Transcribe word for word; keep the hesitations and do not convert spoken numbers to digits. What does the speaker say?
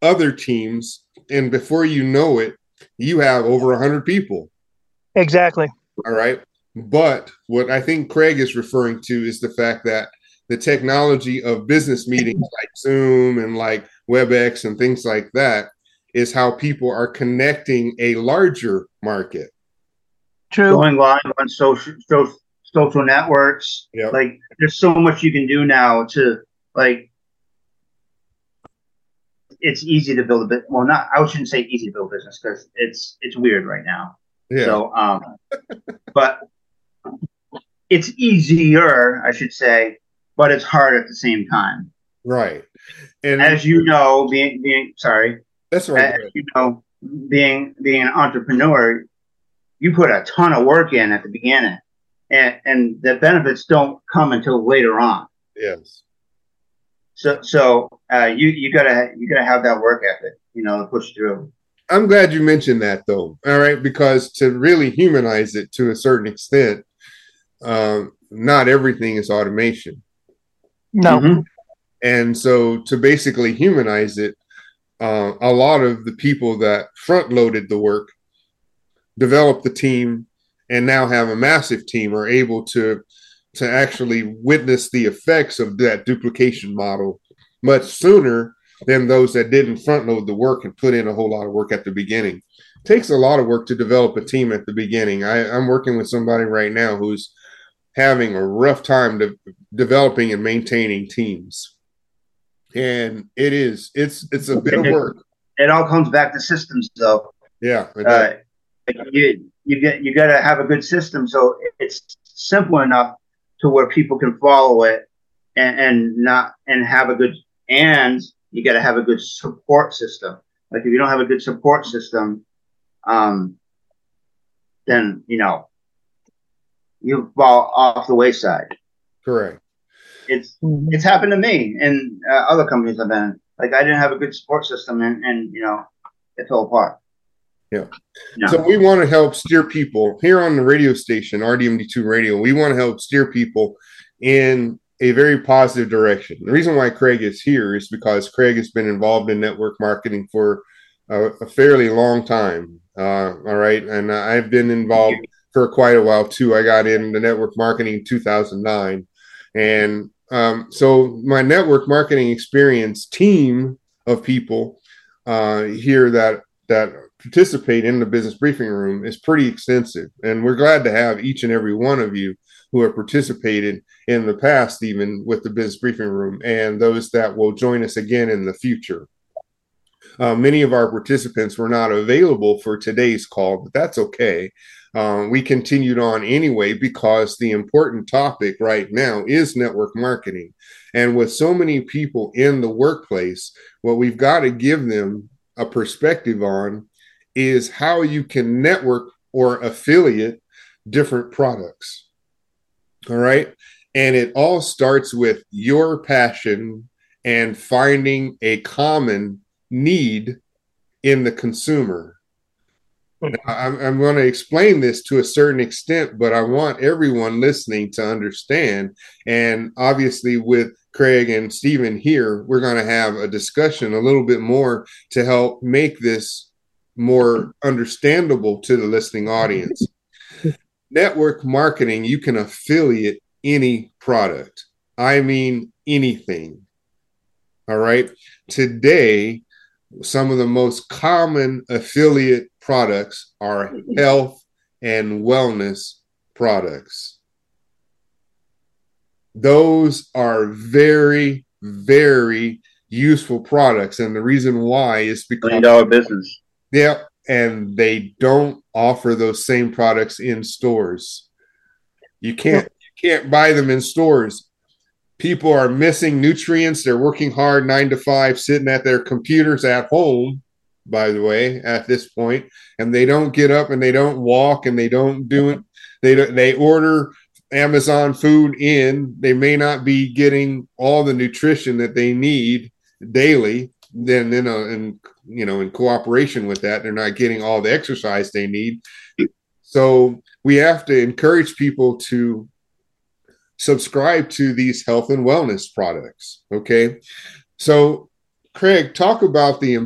other teams, and before you know it, you have over one hundred people. Exactly. All right. But what I think Craig is referring to is the fact that the technology of business meetings like Zoom and like WebEx and things like that is how people are connecting a larger market. True. Going live on social, social social networks. Yep. Like there's so much you can do now to like it's easy to build a bit. Well, not I shouldn't say easy to build a business because it's it's weird right now. Yeah. So um but it's easier, I should say, but it's hard at the same time. Right. And as you know, being being sorry. That's right. As you know, being being an entrepreneur, you put a ton of work in at the beginning, and and the benefits don't come until later on. Yes. So so uh, you you gotta you gotta have that work ethic, you know, to push through. I'm glad you mentioned that, though. All right, because to really humanize it to a certain extent, um, not everything is automation. No. Mm-hmm. And so to basically humanize it, uh, a lot of the people that front loaded the work, developed the team, and now have a massive team are able to to actually witness the effects of that duplication model much sooner than those that didn't front load the work and put in a whole lot of work at the beginning. It takes a lot of work to develop a team at the beginning. I, I'm working with somebody right now who's having a rough time de- developing and maintaining teams. And it is, it's, it's a bit of work. It all comes back to systems, though. Yeah. Uh, you, you get, you got to have a good system. So it's simple enough to where people can follow it and, and not, and have a good, and you got to have a good support system. Like if you don't have a good support system, um, then, you know, you fall off the wayside. Correct. It's it's happened to me and uh, other companies I've been in. Like I didn't have a good support system, and, and you know, it fell apart. Yeah. No. So we want to help steer people here on the radio station, R D M D two Radio. We want to help steer people in a very positive direction. The reason why Craig is here is because Craig has been involved in network marketing for a, a fairly long time. Uh, all right. And I've been involved for quite a while too. I got into network marketing in two thousand nine. And um, so my network marketing experience team of people uh, here that, that participate in the business briefing room is pretty extensive. And we're glad to have each and every one of you who have participated in the past, even with the business briefing room, and those that will join us again in the future. Uh, many of our participants were not available for today's call, but that's okay. Um, we continued on anyway because the important topic right now is network marketing. And with so many people in the workplace, what we've got to give them a perspective on is how you can network or affiliate different products. All right. And it all starts with your passion and finding a common need in the consumer. Now, I'm, I'm going to explain this to a certain extent, but I want everyone listening to understand. And obviously, with Craig and Stephen here, we're going to have a discussion a little bit more to help make this more understandable to the listening audience. Network marketing, you can affiliate any product. I mean, anything. All right. Today, some of the most common affiliate products are health and wellness products. Those are very, very useful products. And the reason why is because million dollar business. Yeah. And they don't offer those same products in stores. You can't, you can't buy them in stores. People are missing nutrients. They're working hard nine to five, sitting at their computers at home, by the way, at this point, and they don't get up and they don't walk and they don't do it. They they order Amazon food in. They may not be getting all the nutrition that they need daily. Then, you know, and you know, in cooperation with that, they're not getting all the exercise they need. So we have to encourage people to subscribe to these health and wellness products. Okay. So Craig, talk about the